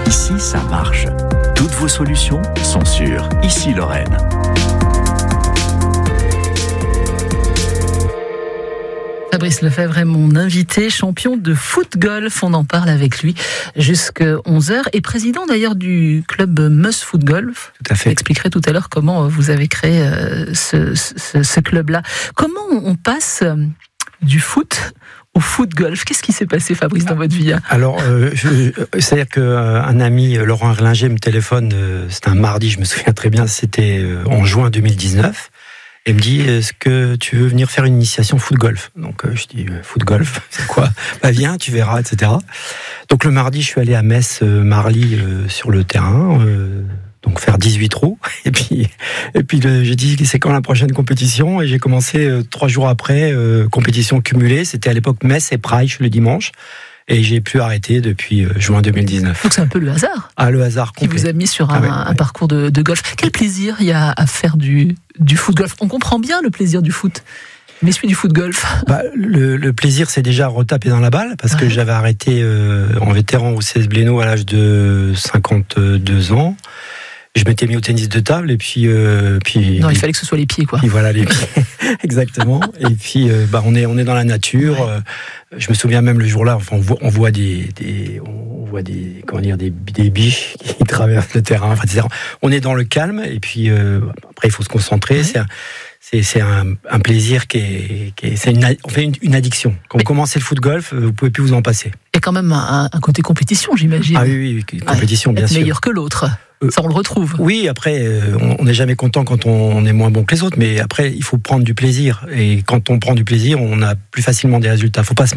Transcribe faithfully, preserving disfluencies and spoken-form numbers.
Ici, ça marche. Toutes vos solutions sont sur Ici Lorraine. Fabrice Lefebvre est mon invité, champion de foot-golf. On en parle avec lui jusqu'à onze heures et président d'ailleurs du club Meuse Foot Golf. Tout à fait. Vous expliquerez tout à l'heure comment vous avez créé ce, ce, ce club-là. Comment on passe du foot au foot-golf? Qu'est-ce qui s'est passé, Fabrice, dans votre vie? Alors, euh, je, c'est-à-dire qu'un euh, ami, Laurent Erlinger, me téléphone, euh, c'était un mardi, je me souviens très bien, c'était euh, en juin deux mille dix-neuf. Et me dit, est-ce que tu veux venir faire une initiation foot-golf? Donc euh, je dis, euh, foot-golf, c'est quoi? Bah viens, tu verras, et cetera. Donc le mardi, je suis allé à Metz, euh, Marly, euh, sur le terrain, euh, donc faire dix-huit trous. Et puis, et puis le, j'ai dit, c'est quand la prochaine compétition? Et j'ai commencé euh, trois jours après, euh, compétition cumulée. C'était à l'époque Metz et Praich le dimanche. Et j'ai pu arrêter depuis euh, juin deux mille dix-neuf. Donc c'est un peu le hasard. Ah, le hasard complet. Qui vous a mis sur un, ah ouais, un ouais. parcours de, de golf. Quel plaisir il y a à faire du, du foot-golf? On comprend bien le plaisir du foot, mais celui du foot-golf. Bah, le, le plaisir, c'est déjà retaper dans la balle, parce ouais. que j'avais arrêté euh, en vétéran au C S Blénaud à l'âge de cinquante-deux ans. Je m'étais mis au tennis de table et puis euh, puis non, il fallait que ce soit les pieds, quoi. Et voilà, les pieds. Exactement. Et puis euh, bah on est on est dans la nature. Ouais. Euh, je me souviens même le jour-là, enfin on voit on voit des, des on voit des comment dire des, des biches qui traversent le terrain. Enfin, et cetera. On est dans le calme et puis euh, après il faut se concentrer. Ouais. C'est un, c'est c'est un, un plaisir qui est, qui est c'est une on fait une, une addiction. Quand Mais... vous commencez le foot-golf, vous pouvez plus vous en passer. Il y a quand même un, un côté compétition, j'imagine. Ah oui oui, oui compétition ouais. bien Être sûr. Meilleur que l'autre. Ça, on le retrouve. Oui, après, euh, on n'est jamais content quand on est moins bon que les autres, mais après, il faut prendre du plaisir. Et quand on prend du plaisir, on a plus facilement des résultats. Il ne faut pas se